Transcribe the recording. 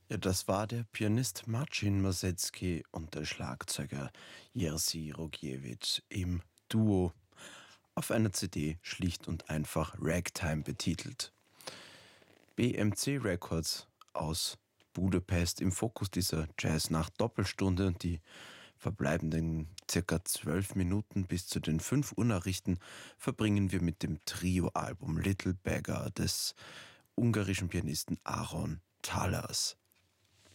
Ja, das war der Pianist Marcin Mosecki und der Schlagzeuger Jerzy Rogiewicz im Duo auf einer CD schlicht und einfach Ragtime betitelt. BMC Records aus Budapest im Fokus dieser Jazz-Nacht-Doppelstunde. Die verbleibenden circa 12 Minuten bis zu den 5 Uhr Nachrichten verbringen wir mit dem Trio-Album Little Beggar des ungarischen Pianisten Aaron Talas.